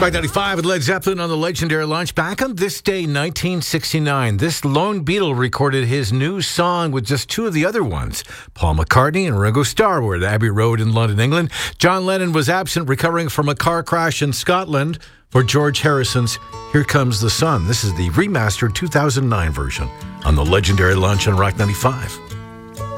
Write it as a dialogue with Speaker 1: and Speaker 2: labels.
Speaker 1: Rock 95 with Led Zeppelin on the legendary launch. Back on this day, 1969, this lone Beatle recorded his new song with just two of the other ones. Paul McCartney and Ringo Starr were at Abbey Road in London, England. John Lennon was absent, recovering from a car crash in Scotland for George Harrison's Here Comes the Sun. This is the remastered 2009 version on the legendary launch on Rock 95.